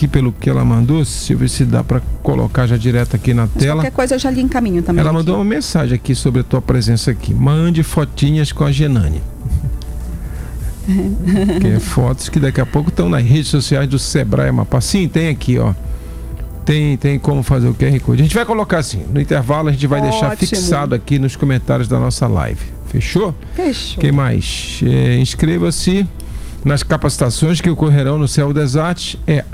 aqui pelo que ela mandou. Deixa eu ver se dá para colocar já direto aqui na tela. Qualquer coisa eu já lhe encaminho também. Ela mandou uma mensagem aqui sobre a tua presença aqui. Mande fotinhas com a Genane. Que é fotos que daqui a pouco estão nas redes sociais do Sebrae Amapá. Sim, tem aqui, ó. Tem como fazer o QR Code. A gente vai colocar assim, no intervalo a gente vai deixar fixado aqui nos comentários da nossa live. Fechou? Fechou. Quem mais? Inscreva-se nas capacitações que ocorrerão no Céu das Artes. É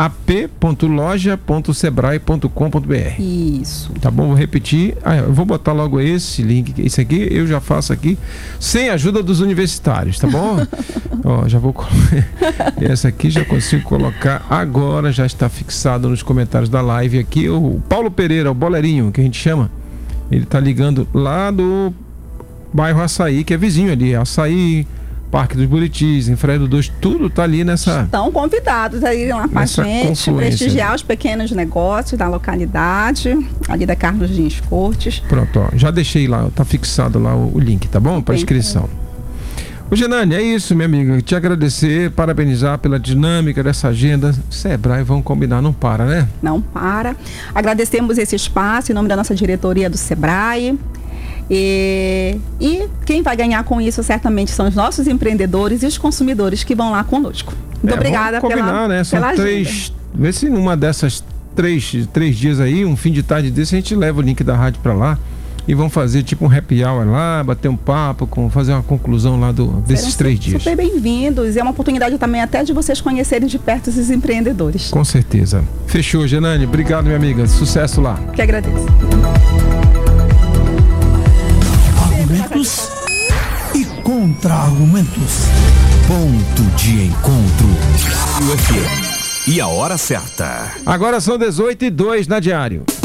ap.loja.sebrae.com.br. Isso. Tá bom? Vou repetir. Eu vou botar logo esse link. Esse aqui eu já faço aqui sem a ajuda dos universitários, tá bom? Ó, já vou essa aqui já consigo colocar agora, já está fixado nos comentários da live aqui. O Paulo Pereira, o boleirinho que a gente chama, ele tá ligando lá do bairro Açaí, que é vizinho ali, Açaí, Parque dos Buritis, Enfraído 2, tudo tá ali nessa... Estão convidados a irem lá com a gente, prestigiar os pequenos negócios da localidade, ali da Carlos Dins Cortes. Pronto, ó, já deixei lá, tá fixado lá o link, tá bom? Para inscrição. Ô Genane, é isso, minha amiga, te agradecer, parabenizar pela dinâmica dessa agenda. Sebrae, vamos combinar, não para, né? Não para. Agradecemos esse espaço em nome da nossa diretoria do Sebrae. E quem vai ganhar com isso certamente são os nossos empreendedores e os consumidores que vão lá conosco. Muito obrigada né? São vê se numa dessas três dias aí, um fim de tarde desse, a gente leva o link da rádio para lá e vão fazer tipo um happy hour lá, bater um papo, fazer uma conclusão lá desses 3 dias. Super bem-vindos, e é uma oportunidade também até de vocês conhecerem de perto esses empreendedores. Com certeza. Fechou, Genane. Obrigado, minha amiga. Sucesso lá. Que agradeço. Argumentos e contra-argumentos. Ponto de encontro. E a hora certa. Agora são 18h02 na Diário.